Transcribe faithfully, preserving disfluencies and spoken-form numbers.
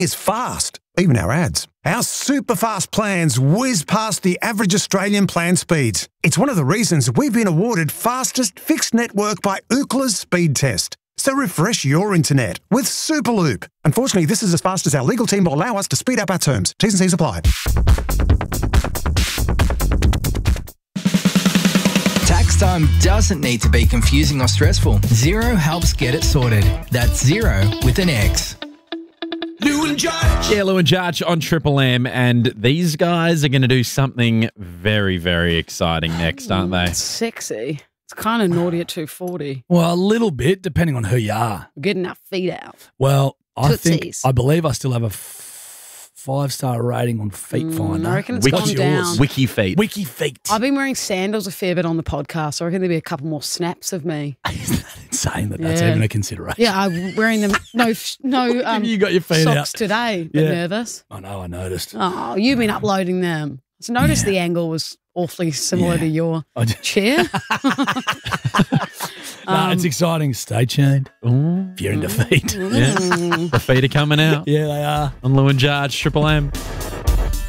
is fast, even our ads. Our super fast plans whiz past the average Australian plan speeds. It's one of the reasons we've been awarded fastest fixed network by Ookla's speed test. So refresh your internet with Superloop. Unfortunately, this is as fast as our legal team will allow us to speed up our terms. T's and C's apply. Tax time doesn't need to be confusing or stressful. Xero helps get it sorted. That's Xero with an X. Lou and Judge. Yeah, Lou and Judge on Triple M, and these guys are going to do something very, very exciting next, aren't they? Sexy. It's kind of naughty at two forty. Well, a little bit, depending on who you are. Getting our feet out. Well, I think, Tootsies. I believe I still have a f- five-star rating on Feet Mm, Finder. I reckon it's Wiki, gone down. Wiki Feet. Wiki Feet. I've been wearing sandals a fair bit on the podcast, so I reckon there'll be a couple more snaps of me. Saying that that's Yeah. even a consideration. Yeah, I'm wearing them. No, f- no um, You got your feet socks out. today. But Yeah. nervous. I know, I noticed. Oh, you've been uploading them. So notice Yeah. the angle was awfully similar Yeah. to your I just- chair. No, it's exciting. Stay tuned. Ooh, If you're into feet. yeah. The feet are coming out Yeah, they are. on Lou and Judge, Triple M.